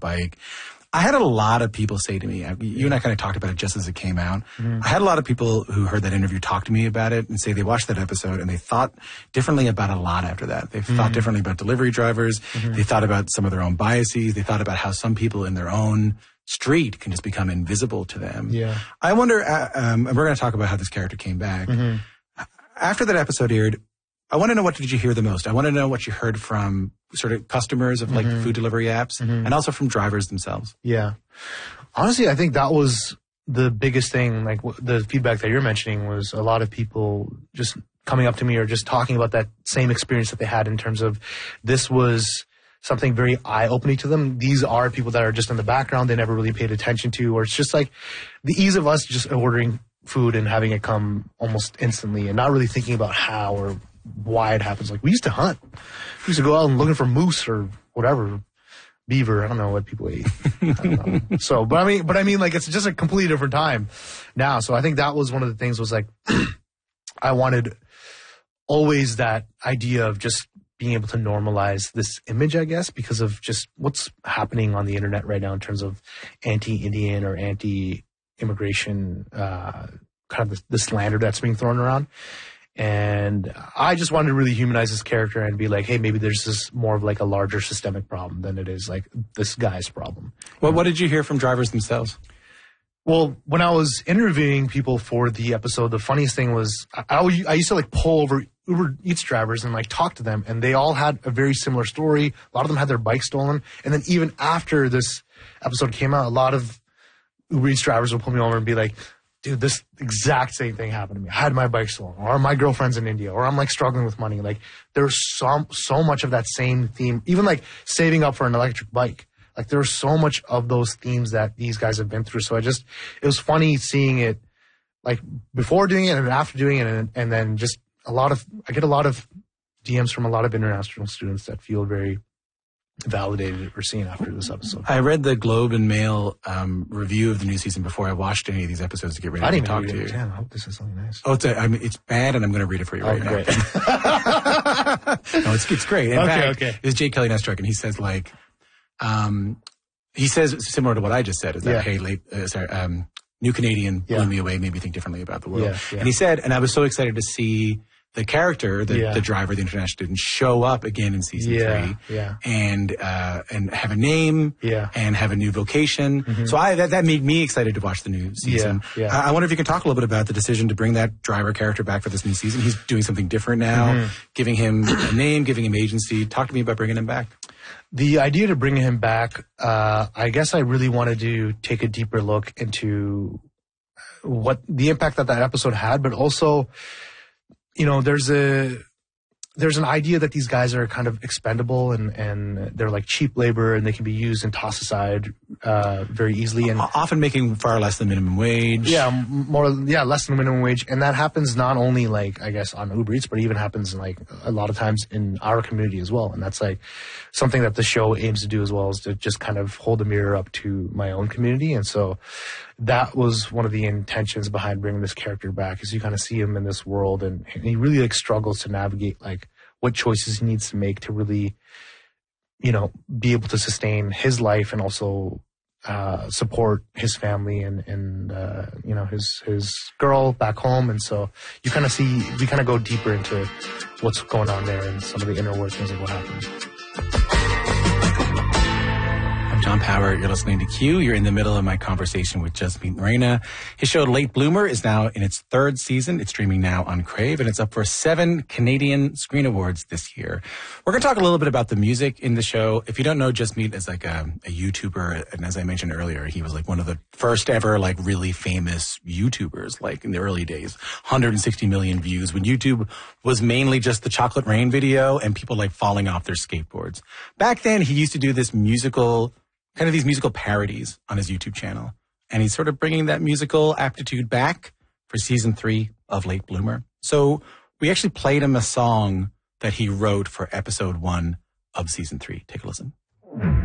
bike. I had a lot of people say to me, you and I kind of talked about it just as it came out. I had a lot of people who heard that interview talk to me about it and say they watched that episode and they thought differently about a lot after that. They thought differently about delivery drivers. They thought about some of their own biases. They thought about how some people in their own street can just become invisible to them. Yeah. I wonder, and we're going to talk about how this character came back. After that episode aired, I want to know, what did you hear the most? I want to know what you heard from sort of customers of like food delivery apps and also from drivers themselves. Yeah. Honestly, I think that was the biggest thing. Like the feedback that you're mentioning was a lot of people just coming up to me or just talking about that same experience that they had in terms of this was something very eye-opening to them. These are people that are just in the background they never really paid attention to, or it's just like the ease of us just ordering food and having it come almost instantly and not really thinking about how or why it happens. Like we used to hunt. We used to go out and looking for moose or whatever, beaver. I don't know what people eat. I don't know. So, but I mean, like it's just a completely different time now. So I think that was one of the things was like, I wanted always that idea of just being able to normalize this image, I guess, because of just what's happening on the internet right now in terms of anti-Indian or anti-immigration, kind of the slander that's being thrown around. And I just wanted to really humanize this character and be like, hey, maybe there's this more of like a larger systemic problem than it is like this guy's problem. Well, what did you hear from drivers themselves? Well, when I was interviewing people for the episode, the funniest thing was I used to like pull over Uber Eats drivers and like talk to them, and they all had a very similar story. A lot of them had their bike stolen. And then even after this episode came out, a lot of Uber Eats drivers would pull me over and be like, dude, this exact same thing happened to me. I had my bike stolen, or my girlfriend's in India, or I'm like struggling with money. Like there's so much of that same theme, even like saving up for an electric bike. Like there's so much of those themes that these guys have been through. So it was funny seeing it like before doing it and after doing it. And then just I get a lot of DMs from a lot of international students that feel very validated or seen after this episode. I read the Globe and Mail review of the new season before I watched any of these episodes to get ready to talk to you. Damn, I hope this is something nice. Oh, it's bad, and I'm going to read it for you right now. Great. No, it's great. In fact, it's Jake Kelly Nestruck, and he says like, he says similar to what I just said, is that, hey, New Canadian blew me away, made me think differently about the world. Yeah, yeah. And he said, and I was so excited to see the character, the driver, the international student, show up again in season 3 and have a name and have a new vocation. So that made me excited to watch the new season. I wonder if you can talk a little bit about the decision to bring that driver character back for this new season. He's doing something different now, giving him a name, giving him agency. Talk to me about bringing him back. The idea to bring him back, I guess I really wanted to take a deeper look into what the impact that episode had, but also, you know, there's an idea that these guys are kind of expendable and they're like cheap labor and they can be used and tossed aside very easily, and often making far less than minimum wage. Less than minimum wage. And that happens not only like, I guess, on Uber Eats, but even happens like a lot of times in our community as well. And that's like something that the show aims to do as well, is to just kind of hold a mirror up to my own community. And so that was one of the intentions behind bringing this character back, is you kind of see him in this world and he really like struggles to navigate like what choices he needs to make to really, you know, be able to sustain his life and also support his family and you know, his girl back home. And so we kind of go deeper into what's going on there and some of the inner workings of what happened. John Power, you're listening to Q. You're in the middle of my conversation with Jasmeet Morena. His show Late Bloomer is now in its 3rd season. It's streaming now on Crave, and it's up for 7 Canadian Screen Awards this year. We're going to talk a little bit about the music in the show. If you don't know, Jasmeet is like a YouTuber, and as I mentioned earlier, he was like one of the first ever like really famous YouTubers, like in the early days. 160 million views when YouTube was mainly just the Chocolate Rain video and people like falling off their skateboards. Back then, he used to do this musical parodies on his YouTube channel. And he's sort of bringing that musical aptitude back for season 3 of Late Bloomer. So we actually played him a song that he wrote for episode 1 of season 3. Take a listen.